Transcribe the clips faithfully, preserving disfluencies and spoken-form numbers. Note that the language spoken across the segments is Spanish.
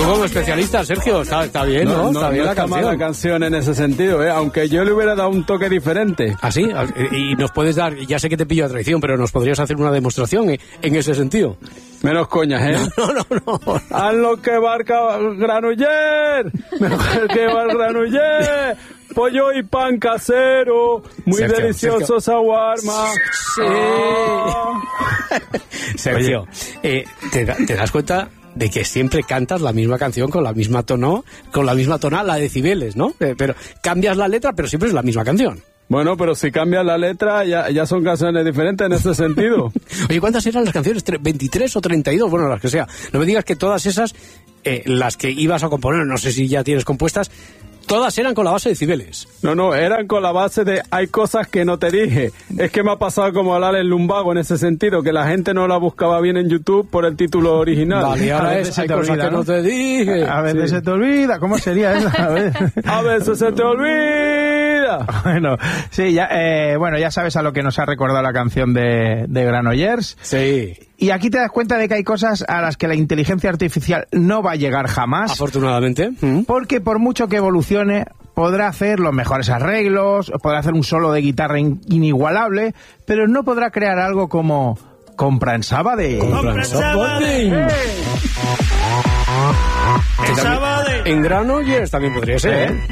Tú como especialista, Sergio, está, está bien, ¿no? No, no está bien no la está canción. mala canción en ese sentido, ¿eh? Aunque yo le hubiera dado un toque diferente. ¿Ah, sí? Y nos puedes dar, ya sé que te pillo a traición, pero nos podrías hacer una demostración en ese sentido. Menos coñas, ¿eh? No, no, no. no. Haz lo que barca Granoller, mejor que va el Granoller. Pollo y pan casero, muy Sergio, delicioso shawarma. Sí. Ah. Sergio, eh, ¿te, da- ¿te das cuenta de que siempre cantas la misma canción con la misma tono, con la misma tonal, la decibeles, ¿no? Eh, pero cambias la letra, pero siempre es la misma canción. Bueno, pero si cambias la letra, ya, ya son canciones diferentes en ese sentido. Oye, ¿cuántas eran las canciones? Tre- ¿veintitrés o treinta y dos? Bueno, las que sea. No me digas que todas esas, eh, las que ibas a componer, no sé si ya tienes compuestas, todas eran con la base de decibeles. No, no, eran con la base de hay cosas que no te dije. Es que me ha pasado como al Alex Lumbago en ese sentido, que la gente no la buscaba bien en YouTube por el título original. Vale, y A ahora veces es, se hay te cosas olvida, que ¿no? no te dije. A veces Sí. se te olvida, ¿cómo sería eso? A ver. A veces se te olvida. Bueno, sí, ya, eh, bueno, ya sabes a lo que nos ha recordado la canción de, de Granollers. Sí, Y aquí te das cuenta de que hay cosas a las que la inteligencia artificial no va a llegar jamás. afortunadamente. ¿Mm? Porque por mucho que evolucione, podrá hacer los mejores arreglos, podrá hacer un solo de guitarra in- inigualable, pero no podrá crear algo como Compra en Sabadell. Compra en Sabadell. Que también- En Granollers también podría ser, ¿eh?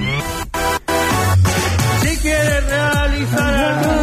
Si quieres realizar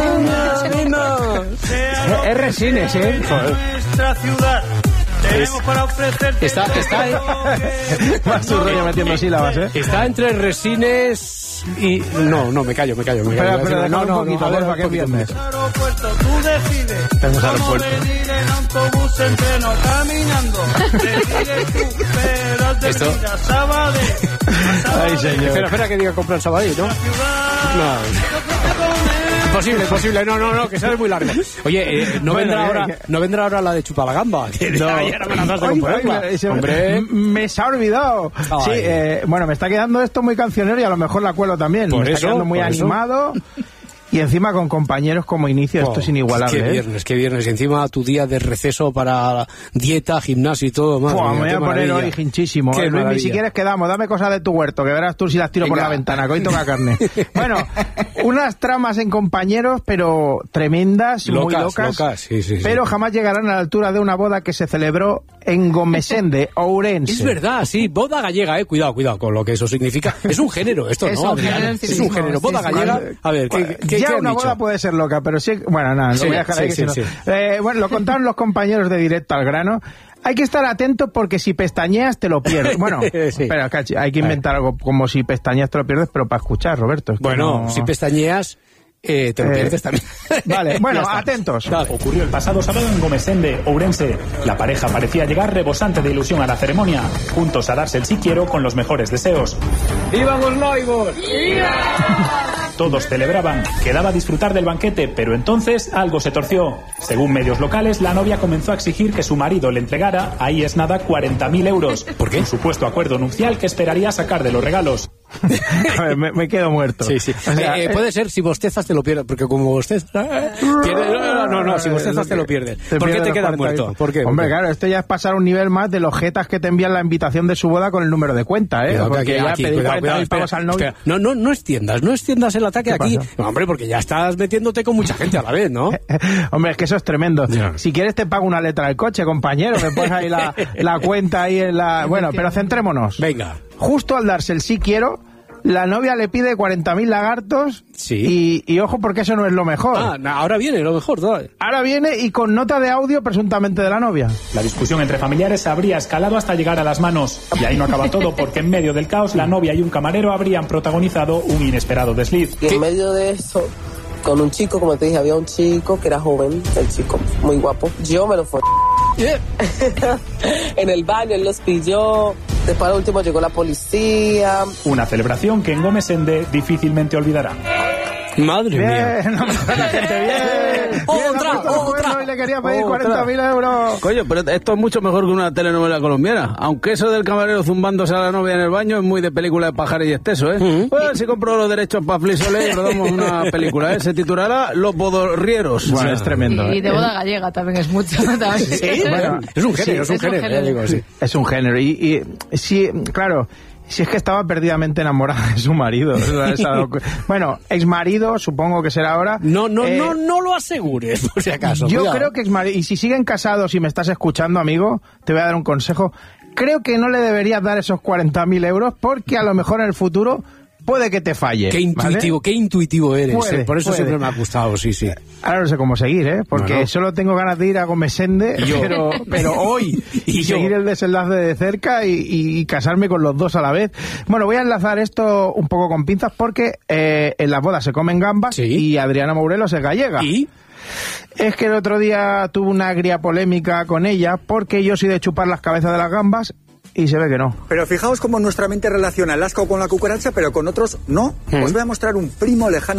alguna Es resines, ¿eh? nuestra ciudad, tenemos para ofrecerte. Está, está, Más su rollo metiendo sílabas, ¿eh? está entre resines y... No, no, me callo, me callo. Me callo. Espera, espera, no, déjame no, un poquito, no, a ver, porfa, un que poquito, viernes. un poquito. Aeropuerto, tú decides. Tenemos Cómo aeropuerto. venir en autobús, en tren o caminando. Decides tú, pero has de Esto- ir a Sabadell. Ay, señor. Espera, espera, que diga comprar en Sabadell, ¿no? No. Imposible, imposible. No, no, no, que sale muy largo. Oye, eh, no, Bueno, vendrá ya, ahora, ya. no vendrá ahora la de Chupalagamba. Que No. ayer amenazaste con Ay, ponerla. ay, ese- Hombre. m- Me se ha olvidado. Ay. Sí, eh, bueno, me está quedando esto muy cancionero y a lo mejor la cuelo también. Por me está eso, quedando muy por eso. animado. Y encima con compañeros como inicio, esto Oh, es inigualable. Qué ¿eh? viernes, qué viernes. Y encima tu día de receso para dieta, gimnasio y todo. Madre Buah, mía, me voy qué a poner maravilla. hoy hinchísimo. Qué Eh, Luis, maravilla. si quieres quedamos, dame cosas de tu huerto, que verás tú si las tiro por Venga. la ventana, que hoy toca carne. Bueno, unas tramas en compañeros, pero tremendas, muy Locas, locas. locas, sí, sí, sí. Pero jamás llegarán a la altura de una boda que se celebró en Gomesende, Ourense. Es verdad, sí, boda gallega, eh. Cuidado, cuidado con lo que eso significa. Es un género, esto, Es ¿no, un Adrián? género en sí Es un mismo, género, sí, boda sí. gallega. A ver, ¿qué, qué, ya qué han una dicho? boda puede ser loca, pero sí, bueno, nada, Sí, lo voy a dejar sí, ahí, que sí, si no- sí. Eh, bueno, lo contaron los compañeros de Directo al Grano. Hay que estar atento porque si pestañeas te lo pierdes. Bueno, Sí. espera, cachi, hay que inventar algo como si pestañeas te lo pierdes, pero para escuchar, Roberto. es que Bueno, no- si pestañeas, eh, te lo Eh, pierdes también. Vale, bueno, Ya está. atentos. Dale. Ocurrió el pasado sábado en Gomesende, Ourense. La pareja parecía llegar rebosante de ilusión a la ceremonia, juntos a darse el sí quiero con los mejores deseos. ¡Viva los noivos! Todos celebraban, quedaba disfrutar del banquete, pero entonces algo se torció. Según medios locales, la novia comenzó a exigir que su marido le entregara, ahí es nada, cuarenta mil euros. ¿Por qué? Un supuesto acuerdo nupcial que esperaría sacar de los regalos. A ver, me, me quedo muerto. Sí, sí. O sea, Eh, eh, puede ser si bostezas te lo pierdes, porque como bostezas... eh, tienes- no, no, no, si bostezas te lo pierdes. ¿Por qué pierdes te los quedas cuarenta muerto? mil. ¿Por qué? Hombre, ¿Por qué? claro, esto ya es pasar un nivel más de los jetas que te envían la invitación de su boda con el número de cuenta, ¿eh? Cuidado, que Porque aquí- ya aquí, pedir cuidado, cuarenta cuidado, mil espera, pavos al novio. espera. No, no, no extiendas, no extiendas el ataque ¿Qué aquí. pasa? No, hombre, porque ya estás metiéndote con mucha gente a la vez, ¿no? Hombre, es que eso es tremendo. Ya. Si quieres te pago una letra del coche, compañero. Me pones ahí la, la cuenta ahí en la... Bueno, pero centrémonos. Venga. Justo al darse el sí quiero, la novia le pide cuarenta mil lagartos. Sí. Y, y ojo, porque eso no es lo mejor. Ah, na- ahora viene lo mejor todavía. Ahora viene y con nota de audio presuntamente de la novia. La discusión entre familiares habría escalado hasta llegar a las manos. Y ahí no acaba todo, porque en medio del caos la novia y un camarero habrían protagonizado un inesperado desliz. Y en medio de eso, con un chico, como te dije, había un chico que era joven, el chico, muy guapo. Yo me lo fui. En el baño, él los pilló. Después al último llegó la policía. Una celebración que en Gomesende difícilmente olvidará. Madre mía. Bien, la gente bien. Bien, Otra, ha puesto los otra, cuernos y le quería pedir cuarenta mil euros. Coño, pero esto es mucho mejor que una telenovela colombiana. Aunque eso del camarero zumbándose a la novia en el baño es muy de película de Pajares y Esteso, ¿eh? Uh-huh. Pues si compro los derechos para Flisole y rodamos una película, ¿eh? Se titulará Los Bodorrieros. Bueno, es tremendo. Y, y de boda gallega también es mucho. También. Sí, bueno, es un género, sí, es un género. género. Digo, sí. Es un género. Y, y sí, claro... Si es que estaba perdidamente enamorada de su marido. Bueno, exmarido, supongo que será ahora. No, no, eh, no, no lo asegures, por si acaso. Yo cuidado. creo que exmarido. Y si siguen casados y me estás escuchando, amigo, te voy a dar un consejo. Creo que no le deberías dar esos cuarenta mil euros porque a lo mejor en el futuro puede que te falle. Qué intuitivo, ¿vale? Qué intuitivo eres. Puede, eh, por eso puede. siempre me ha gustado, sí, sí. Ahora no sé cómo seguir, ¿eh? Porque no, no. solo tengo ganas de ir a Gomesende, pero, pero hoy, y, y seguir el desenlace de cerca y, y, y casarme con los dos a la vez. Bueno, voy a enlazar esto un poco con pinzas porque eh, en las bodas se comen gambas, ¿sí? Y Adriana Morelos es gallega. ¿Y? Es que el otro día tuve una agria polémica con ella porque yo soy de chupar las cabezas de las gambas y se ve que no. Pero fijaos cómo nuestra mente relaciona el asco con la cucaracha, pero con otros no. ¿Mm? Os voy a mostrar un primo lejano